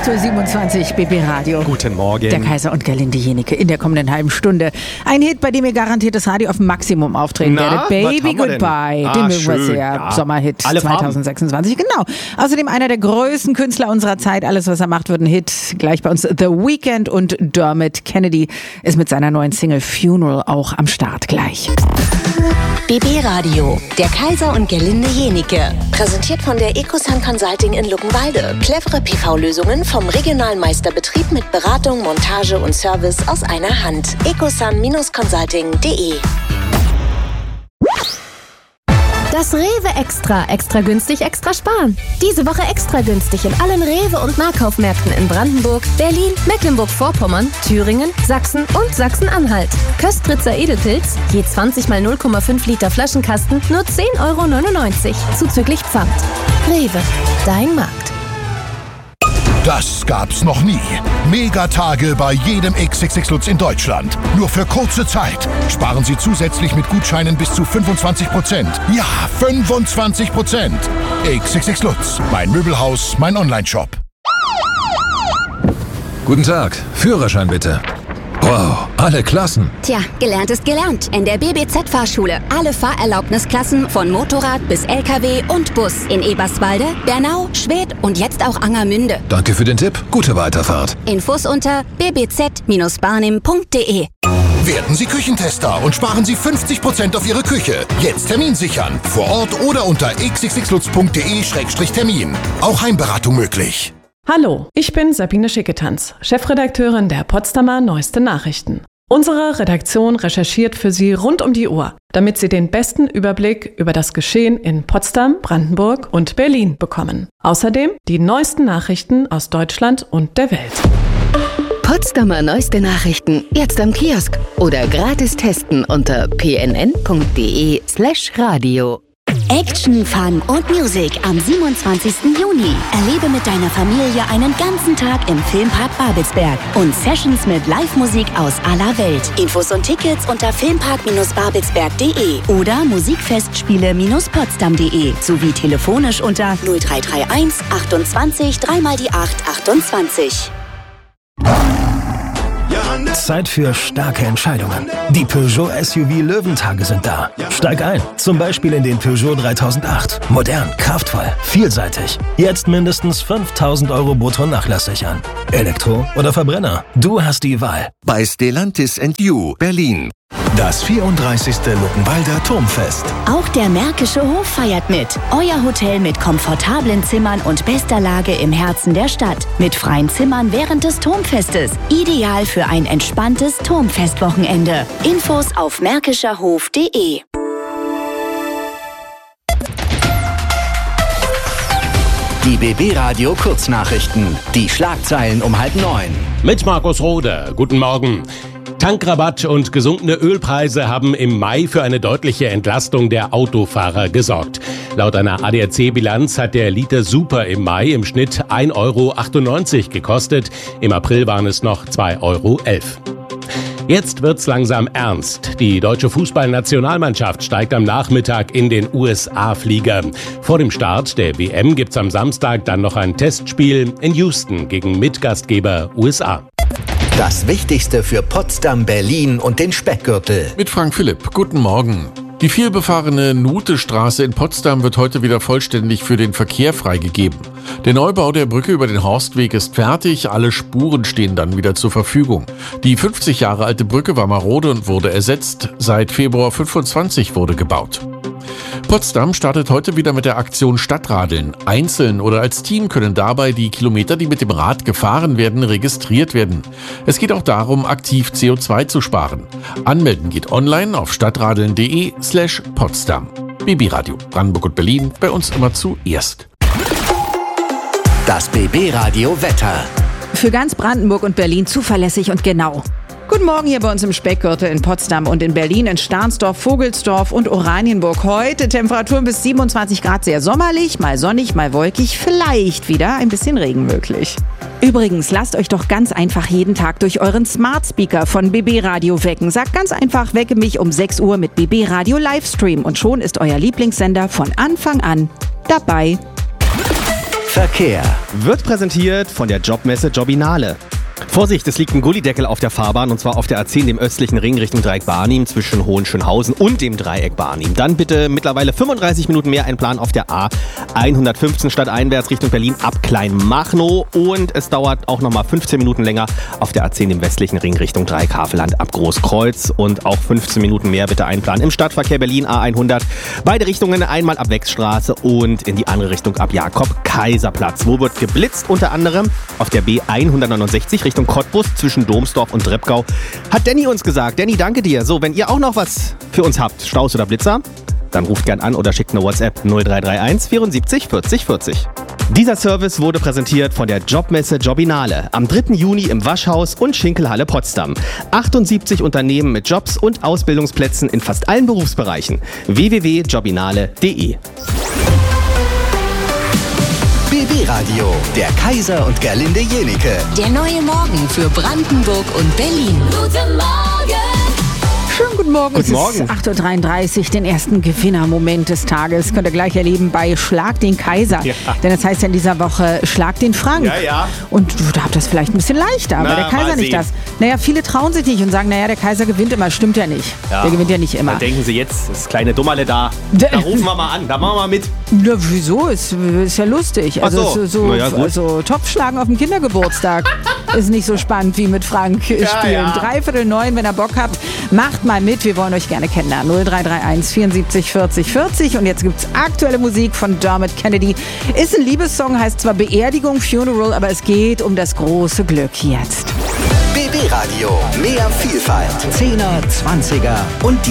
8.27 Uhr, BB Radio. Guten Morgen. Der Kaiser und Gerlinde Jenieke in der kommenden halben Stunde. Ein Hit, bei dem ihr garantiert das Radio auf dem Maximum auftreten werdet. Baby Goodbye. Den mögen wir sehr. Ja. Sommerhit Alle 2026. Genau. Außerdem einer der größten Künstler unserer Zeit. Alles, was er macht, wird ein Hit. Gleich bei uns The Weeknd und Dermot Kennedy ist mit seiner neuen Single Funeral auch am Start. Gleich. BB Radio, der Kaiser und Gerlinde Jenieke. Präsentiert von der Ecosun Consulting in Luckenwalde. Clevere PV-Lösungen vom regionalen Meisterbetrieb mit Beratung, Montage und Service aus einer Hand. ecosun-consulting.de. Das Rewe Extra. Extra günstig, extra sparen. Diese Woche extra günstig in allen Rewe- und Nahkaufmärkten in Brandenburg, Berlin, Mecklenburg-Vorpommern, Thüringen, Sachsen und Sachsen-Anhalt. Köstritzer Edelpilz, je 20 mal 0,5 Liter Flaschenkasten, nur 10,99 €, zuzüglich Pfand. Rewe, dein Markt. Das gab's noch nie. Megatage bei jedem XXX Lutz in Deutschland. Nur für kurze Zeit. Sparen Sie zusätzlich mit Gutscheinen bis zu 25%. Ja, 25%. XXX Lutz. Mein Möbelhaus, mein Onlineshop. Guten Tag. Führerschein bitte. Wow, alle Klassen. Tja, gelernt ist gelernt. In der BBZ-Fahrschule. Alle Fahrerlaubnisklassen von Motorrad bis LKW und Bus. In Eberswalde, Bernau, Schwedt und jetzt auch Angermünde. Danke für den Tipp. Gute Weiterfahrt. Infos unter bbz-barnim.de. Werden Sie Küchentester und sparen Sie 50% auf Ihre Küche. Jetzt Termin sichern. Vor Ort oder unter xxxlutz.de/termin. Auch Heimberatung möglich. Hallo, ich bin Sabine Schicketanz, Chefredakteurin der Potsdamer Neueste Nachrichten. Unsere Redaktion recherchiert für Sie rund um die Uhr, damit Sie den besten Überblick über das Geschehen in Potsdam, Brandenburg und Berlin bekommen. Außerdem die neuesten Nachrichten aus Deutschland und der Welt. Potsdamer Neueste Nachrichten jetzt am Kiosk oder gratis testen unter pnn.de/radio. Action, Fun und Musik am 27. Juni. Erlebe mit deiner Familie einen ganzen Tag im Filmpark Babelsberg und Sessions mit Live-Musik aus aller Welt. Infos und Tickets unter filmpark-babelsberg.de oder musikfestspiele-potsdam.de sowie telefonisch unter 0331 28 3x8 28. Zeit für starke Entscheidungen. Die Peugeot SUV Löwentage sind da. Steig ein, zum Beispiel in den Peugeot 3008. Modern, kraftvoll, vielseitig. Jetzt mindestens 5.000 € brutto nachlassig an. Elektro oder Verbrenner? Du hast die Wahl. Bei Stellantis & You, Berlin. Das 34. Luckenwalder Turmfest. Auch der Märkische Hof feiert mit. Euer Hotel mit komfortablen Zimmern und bester Lage im Herzen der Stadt. Mit freien Zimmern während des Turmfestes. Ideal für ein entspanntes Turmfestwochenende. Infos auf märkischerhof.de. Die BB Radio Kurznachrichten. Die Schlagzeilen um 8:30. Mit Markus Rohde. Guten Morgen. Tankrabatt und gesunkene Ölpreise haben im Mai für eine deutliche Entlastung der Autofahrer gesorgt. Laut einer ADAC-Bilanz hat der Liter Super im Mai im Schnitt 1,98 € gekostet. Im April waren es noch 2,11 €. Jetzt wird's langsam ernst. Die deutsche Fußballnationalmannschaft steigt am Nachmittag in den USA-Flieger. Vor dem Start der WM gibt's am Samstag dann noch ein Testspiel in Houston gegen Mitgastgeber USA. Das Wichtigste für Potsdam, Berlin und den Speckgürtel. Mit Frank Philipp. Guten Morgen. Die vielbefahrene Nutestraße in Potsdam wird heute wieder vollständig für den Verkehr freigegeben. Der Neubau der Brücke über den Horstweg ist fertig, alle Spuren stehen dann wieder zur Verfügung. Die 50 Jahre alte Brücke war marode und wurde ersetzt. Seit Februar 25 wurde gebaut. Potsdam startet heute wieder mit der Aktion Stadtradeln. Einzeln oder als Team können dabei die Kilometer, die mit dem Rad gefahren werden, registriert werden. Es geht auch darum, aktiv CO2 zu sparen. Anmelden geht online auf stadtradeln.de/Potsdam. BB Radio, Brandenburg und Berlin, bei uns immer zuerst. Das BB Radio Wetter. Für ganz Brandenburg und Berlin zuverlässig und genau. Guten Morgen hier bei uns im Speckgürtel in Potsdam und in Berlin, in Stahnsdorf, Vogelsdorf und Oranienburg. Heute Temperaturen bis 27 Grad, sehr sommerlich, mal sonnig, mal wolkig, vielleicht wieder ein bisschen Regen möglich. Übrigens, lasst euch doch ganz einfach jeden Tag durch euren Smart Speaker von BB Radio wecken. Sagt ganz einfach, wecke mich um 6 Uhr mit BB Radio Livestream und schon ist euer Lieblingssender von Anfang an dabei. Verkehr wird präsentiert von der Jobmesse Jobinale. Vorsicht, es liegt ein Gullideckel auf der Fahrbahn und zwar auf der A10, dem östlichen Ring Richtung Dreieck Barnim zwischen Hohenschönhausen und dem Dreieck Barnim. Dann bitte mittlerweile 35 Minuten mehr einplanen auf der A115 stadteinwärts Richtung Berlin ab Kleinmachnow und es dauert auch nochmal 15 Minuten länger auf der A10, dem westlichen Ring Richtung Dreieck Havelland ab Großkreuz und auch 15 Minuten mehr bitte einplanen im Stadtverkehr Berlin A100. Beide Richtungen einmal ab Wechsstraße und in die andere Richtung ab Jakob-Kaiser-Platz. Wo wird geblitzt? Unter anderem auf der B169 Richtung Cottbus zwischen Domsdorf und Treppgau. Hat Danny uns gesagt. Danny, danke dir. So, wenn ihr auch noch was für uns habt, Staus oder Blitzer, dann ruft gern an oder schickt eine WhatsApp 0331 74 40 40. Dieser Service wurde präsentiert von der Jobmesse Jobinale am 3. Juni im Waschhaus und Schinkelhalle Potsdam. 78 Unternehmen mit Jobs und Ausbildungsplätzen in fast allen Berufsbereichen. www.jobinale.de. BB Radio, der Kaiser und Gerlinde Jenike. Der neue Morgen für Brandenburg und Berlin. Guten Morgen! Schönen guten Morgen. Guten Morgen. Es ist 8.33 Uhr, den ersten Gewinnermoment des Tages. Könnt ihr gleich erleben bei Schlag den Kaiser. Ja. Denn das heißt ja in dieser Woche Schlag den Frank. Ja, ja. Und da habt ihr es vielleicht ein bisschen leichter, aber der Kaiser nicht das. Naja, viele trauen sich nicht und sagen, naja, der Kaiser gewinnt immer. Stimmt ja nicht. Ja. Der gewinnt ja nicht immer. Dann denken sie jetzt, das kleine Dummerle da. Da rufen wir mal an, da machen wir mal mit. Ja, wieso? Ist ja lustig. Also so Topfschlagen auf dem Kindergeburtstag ist nicht so spannend wie mit Frank spielen. Ja. 8:45, wenn ihr Bock habt, macht mal mit. Wir wollen euch gerne kennenlernen. 0331 74 40 40. Und jetzt gibt's aktuelle Musik von Dermot Kennedy. Ist ein Liebessong, heißt zwar Beerdigung, Funeral, aber es geht um das große Glück jetzt. BB Radio, mehr Vielfalt. 10er, 20er und